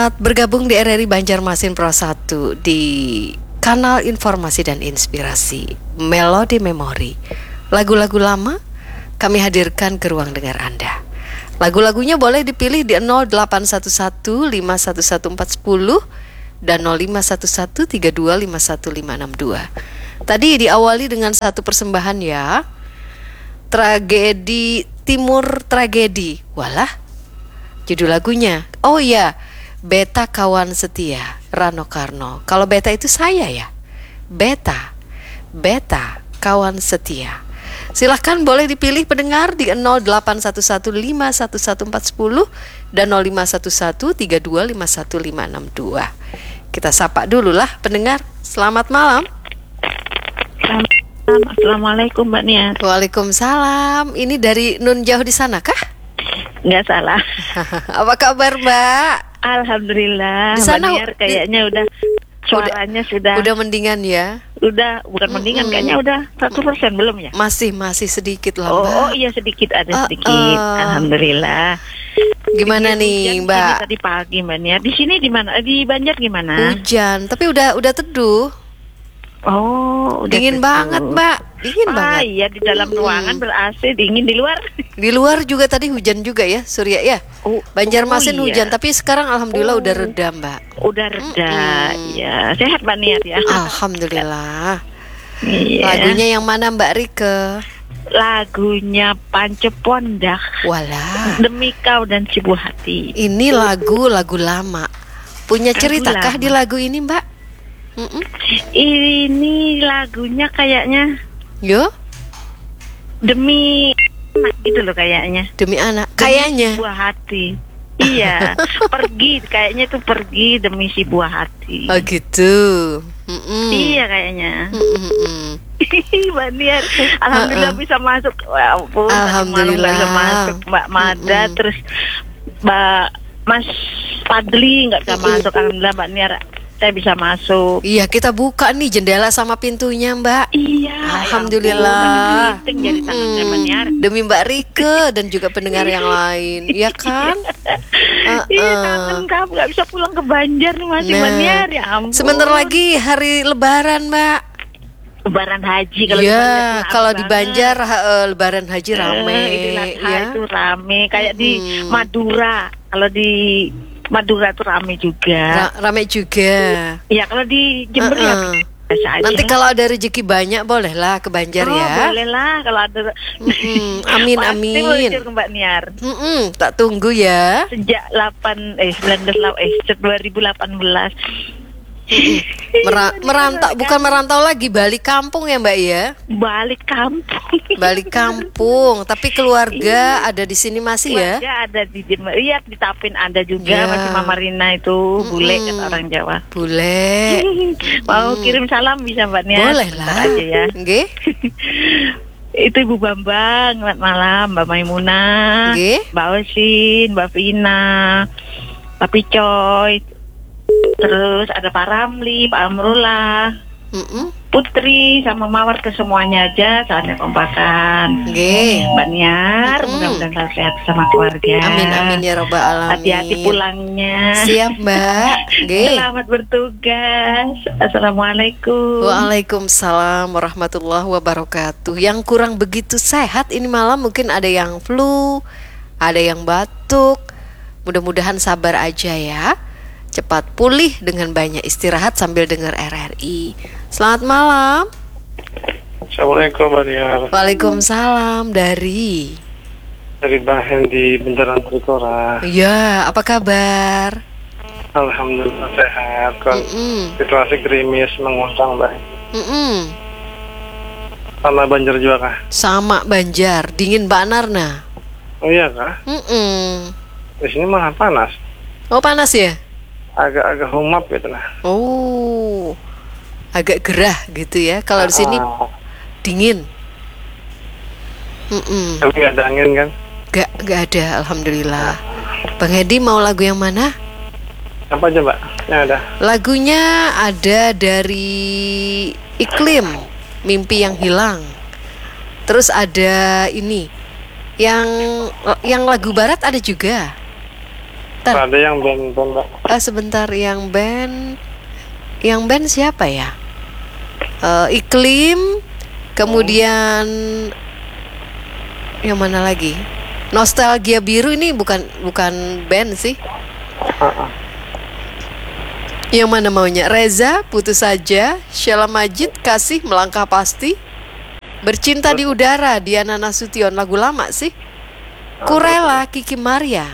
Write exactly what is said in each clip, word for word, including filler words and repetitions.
Selamat bergabung di R R I Banjarmasin Pro satu di kanal informasi dan inspirasi Melodi Memori. Lagu-lagu lama kami hadirkan ke ruang dengar Anda. Lagu-lagunya boleh dipilih di nol delapan satu satu lima satu satu empat nol dan nol lima satu satu tiga dua lima satu lima enam dua. Tadi diawali dengan satu persembahan ya. Tragedi Timur Tragedi. Walah, judul lagunya. Oh iya, Beta Kawan Setia, Rano Karno. Kalau Beta itu saya ya. Beta. Beta Kawan Setia. Silahkan boleh dipilih pendengar di nol delapan satu satu lima satu satu empat nol dan nol lima satu satu tiga dua lima satu lima enam dua. Kita sapa dulu lah pendengar. Selamat malam. Assalamualaikum Mbak Nia. Waalaikumsalam. Ini dari Nun jauh di sana kah? Nggak salah. Apa kabar Mbak? Alhamdulillah. Di sana Mbak Niar kayaknya di, udah suaranya udah, sudah udah mendingan ya. Udah bukan Mm-mm. mendingan, kayaknya udah satu persen belum ya? Masih masih sedikit lah Mbak. Oh, oh iya sedikit ada Uh, sedikit. uh. Alhamdulillah. Gimana Di nih hujan Mbak? sini tadi pagi Mbak Niar. Di sini di mana? Di Banjar gimana? Hujan, tapi udah udah teduh. Oh, udah Dingin teduh. banget Mbak. Dingin ah, banget. iya di dalam Mm-mm. ruangan ber-A C, dingin di luar. Di luar juga tadi hujan juga ya, Surya ya. Oh, Banjarmasin oh, iya. hujan, tapi sekarang alhamdulillah Oh. udah reda Mbak. Udah reda. Mm-mm. Ya, sehat Mbak Niar ya. Alhamdulillah. Iya. Lagunya yang mana Mbak Rike? Lagunya Pance Pondak, Walah. Demi Kau dan Si Buah Hati. Ini lagu lagu lama. Punya Lagu ceritakah lama. di lagu ini Mbak? Mm-mm. Ini lagunya kayaknya Yo, demi anak gitu loh kayaknya. demi anak. Demi Kayaknya. Si Buah Hati. Iya, pergi kayaknya itu pergi demi si buah hati. Oh gitu. Mm-mm. Iya kayaknya. Mm-mm-mm. Mbak Niar, alhamdulillah Uh-uh. bisa masuk. Ya ampun, tadi malam Alhamdulillah. nggak bisa masuk. Mbak Mada, Mm-mm. terus Mbak Mas Padli nggak bisa Mm-mm. masuk. Alhamdulillah Mbak Niar, saya bisa masuk. Iya, kita buka nih jendela sama pintunya Mbak. Iya, Alhamdulillah. ya ampun, jadi tangan saya Mbak Niar. Demi Mbak Rike dan juga pendengar yang lain, iya kan? Iya, Uh-uh. kangen kamu nggak bisa pulang ke Banjar nih masih Mbak Nah, Niar, ya ampun. sebentar lagi hari Lebaran Mbak. Lebaran Haji kalau di Iya, Banjar kalau rame di banget. Banjar ha- eh, Lebaran Haji rame, Eh, Idul Adha ya. itu rame kayak di Mm-mm. Madura. Kalau di Madura tuh rame juga. Ra- rame juga. Ya kalau di Jember ya Uh-uh. biasa aja. Nanti kalau ada rezeki banyak bolehlah ke Banjar oh, ya. boleh lah kalau ada. Mm-mm. Amin, Pasti amin. boleh ke Mbak Niar. Mm-mm, tak tunggu ya. Sejak delapan eh sembilan belas la- eh sejak dua ribu delapan belas. Mera- merantau, bukan merantau lagi, balik kampung ya Mbak ya. Balik kampung. Balik kampung, tapi keluarga ada di sini masih ya. Keluarga ada di Jember. Iya, di Tapin ada juga. Ya. Masih Mama Rina itu bule Mm-mm. kata orang Jawa. Bule. Mau Hmm. kirim salam bisa Mbak Nia? Boleh Bentar lah. aja ya. Nggih. Itu Ibu Bambang, selamat malam. Mbak Maimunah, Nggih. Mbak Osin, Mbak Vina, Pak Picoy. Terus ada Pak Ramli, Pak Amrullah, Mm-mm. Putri, sama Mawar, ke semuanya aja. Saatnya kompakan. Nggih. Mbak Niar, Mm-mm. mudah-mudahan selalu sehat sama keluarga. Amin amin ya robbal alamin. Hati-hati pulangnya. Siap Mbak. Nggih. Selamat bertugas. Assalamualaikum. Waalaikumsalam warahmatullahi wabarakatuh. Yang kurang begitu sehat ini malam mungkin ada yang flu, ada yang batuk. Mudah-mudahan sabar aja ya. Cepat pulih dengan banyak istirahat sambil dengar R R I. Selamat malam. Assalamualaikum Mbak Niar. Waalaikumsalam dari. Dari Bahen di Bentaran Trikora. Ya, apa kabar? Alhamdulillah sehat. Kan Mm-mm. situasi gerimis menguncang Mbak. Mm-mm. Sama Banjar juga kah? Sama Banjar, dingin Mbak Narna. Oh iya kah? Mm-mm. Di sini malah panas. Oh panas ya? Agak-agak humap gitu lah. Oh, agak gerah gitu ya. Kalau di sini Ah, dingin. Mm-mm. tapi nggak ada angin kan? Gak, gak ada, alhamdulillah. Bang Edi mau lagu yang mana? Apa aja Mbak? Yang ada. Lagunya ada dari Iklim, Mimpi yang Hilang. Terus ada ini, yang yang lagu barat ada juga. sebentar. Ada yang band band Mbak. Ah, sebentar, yang band, yang band siapa ya? Eh, Iklim, kemudian yang mana lagi? Nostalgia Biru ini bukan bukan band sih. Ah, ah. Yang mana maunya? Reza, Putus Saja, Sheila Majid, Kasih Melangkah Pasti, Bercinta di Udara, Diana Nasution, lagu lama sih. Kurela, Kiki Maria.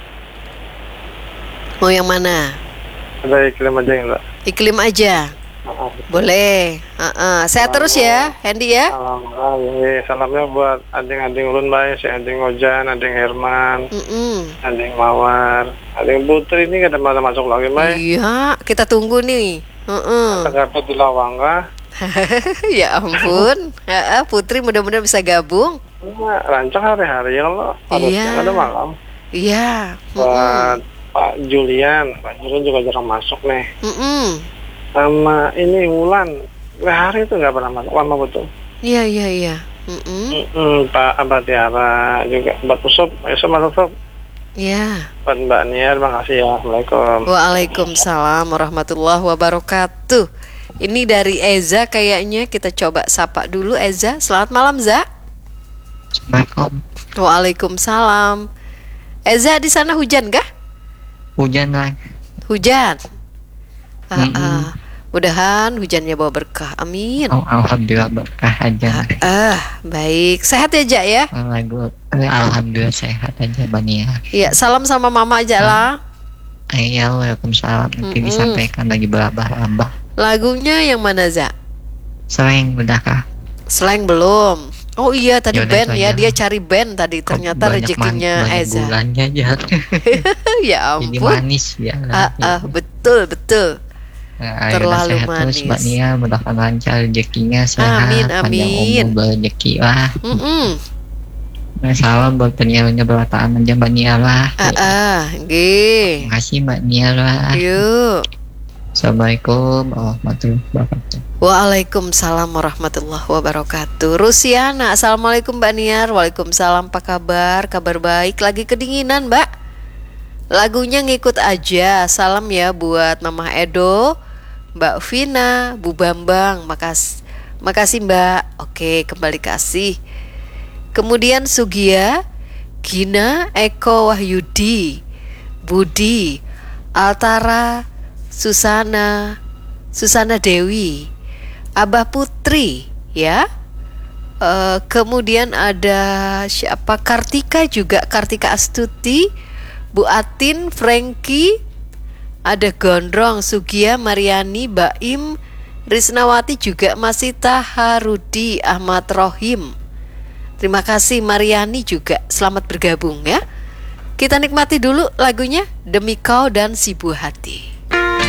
Mau yang mana? Ada iklim aja ya Mbak. Iklim aja. Ah, ah. Boleh. Uh-uh. Sehat terus ya, Hendy ya. Alhamdulillah, ya. Salamnya buat ading-ading ulun Mbak, si ading Ojan, ading Herman, Mm-mm. ading Mawar, ading Putri ini kada malah masuk lagi Mbak. Iya, kita tunggu nih. Uh-uh. Terdapat di Lawangga. Ya ampun. Ya, Putri mudah-mudahan bisa gabung. Nah, rancang hari-hari ya kalau harusnya Iya. ada malam. Iya. Buat Pak Julian, Pak Julian juga jarang masuk nih. Mm-mm. Sama ini Wulan, hari itu nggak pernah masuk, lama betul. Iya, iya, iya. Mm-mm. Mm-mm, Pak Abah Tiara juga, Mbak Usop, Usop masuk Sob. Iya. Buat Mbak Nia, terima kasih ya. Assalamualaikum. Waalaikumsalam warahmatullahi wabarakatuh. Ini dari Eza kayaknya, kita coba sapa dulu Eza. Selamat malam, Za. Assalamualaikum. Waalaikumsalam. Eza, di sana hujan kah? Hujan lah. Hujan. Ah, Mm-mm. ah. Mudahan hujannya bawa berkah. Amin. Oh, alhamdulillah berkah aja. Ah, baik. Sehat ya, Jak ya? Lagu, eh, alhamdulillah sehat aja Bania. Iya, salam sama mama aja lah. Iya, waalaikumsalam. Nanti Mm-mm. disampaikan lagi berabah-abah. Lagunya yang mana, Za? Sering udah kah? Slang belum. Oh iya, tadi Yaudah, band itu ya. aja. Dia cari band tadi. Kok Ternyata banyak rezekinya man- banyak Eza. bulannya aja. Ya Jadi ampun. manis ya. Ah, ah, betul, betul. Nah, ayo terlalu sehat terus manis. Mbak Nia, mudah-mudahan lancar rezekinya, sehat, Amin, panjang amin. umur, berrezeki lah. Mm-mm. Nah, salam buat penyiarnya berataan aja Mbak Nia lah. Ah, ah, nggih. Terima kasih Mbak Nia lah. Yuk. Assalamualaikum warahmatullahi wabarakatuh. Waalaikumsalam warahmatullahi wabarakatuh. Rusiana, assalamualaikum Mbak Niar. Waalaikumsalam, apa kabar? Kabar baik. Lagi kedinginan Mbak. Lagunya ngikut aja. Salam ya buat Mama Edo, Mbak Vina, Bu Bambang. Makasih, makasih Mbak. Oke, kembali kasih. Kemudian Sugia, Gina, Eko Wahyudi, Budi, Altara, Susana, Susana Dewi, Abah Putri, ya. Eh, kemudian ada siapa? Kartika juga, Kartika Astuti, Bu Atin, Frankie, ada Gondrong, Sugia, Mariani, Baim, Risnawati juga masih Taharudi, Ahmad Rohim. Terima kasih Mariani juga, selamat bergabung ya. Kita nikmati dulu lagunya Demi Kau dan Si Buah Hati.